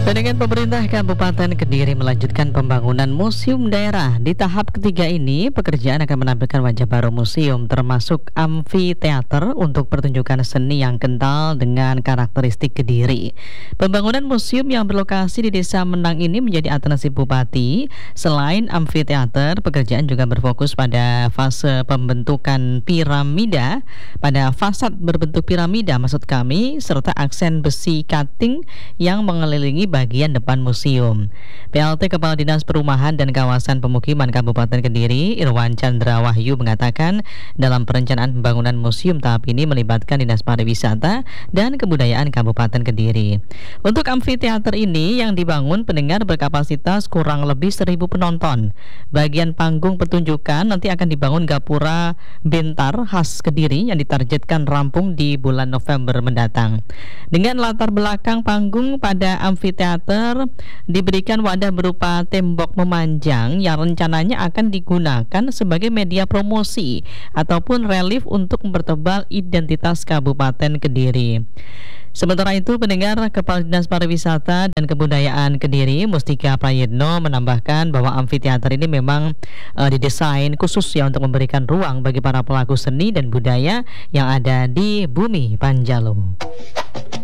Dengan pemerintah Kabupaten Kediri melanjutkan pembangunan museum daerah. Di tahap ketiga ini, pekerjaan akan menampilkan wajah baru museum, termasuk amfiteater untuk pertunjukan seni yang kental dengan karakteristik Kediri. Pembangunan museum yang berlokasi di Desa Menang ini menjadi atensi Bupati. Selain amfiteater, pekerjaan juga berfokus pada fase pembentukan piramida, pada fasad berbentuk piramida maksud kami, serta aksen besi cutting yang mengelilingi bagian depan museum. PLT Kepala Dinas Perumahan dan Kawasan Pemukiman Kabupaten Kediri, Irwan Chandra Wahyu mengatakan, dalam perencanaan pembangunan museum tahap ini melibatkan Dinas Pariwisata dan Kebudayaan Kabupaten Kediri. Untuk amfiteater ini yang dibangun pendengar berkapasitas kurang lebih 1.000 penonton. Bagian panggung pertunjukan nanti akan dibangun gapura bentar khas Kediri yang ditargetkan rampung di bulan November mendatang. Dengan latar belakang panggung pada amfiteater diberikan wadah berupa tembok memanjang yang rencananya akan digunakan sebagai media promosi ataupun relief untuk mempertebal identitas Kabupaten Kediri. Sementara itu, pendengar, Kepala Dinas Pariwisata dan Kebudayaan Kediri, Mustika Prayitno, menambahkan bahwa amfiteater ini memang didesain khusus ya untuk memberikan ruang bagi para pelaku seni dan budaya yang ada di Bumi Panjalu.